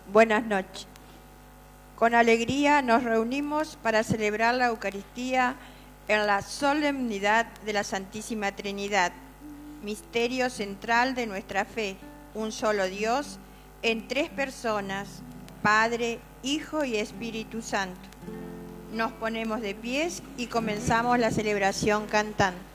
Buenas noches. Con alegría nos reunimos para celebrar la Eucaristía en la solemnidad de la Santísima Trinidad, misterio central de nuestra fe, un solo Dios en tres personas, Padre, Hijo y Espíritu Santo. Nos ponemos de pies y comenzamos la celebración cantando.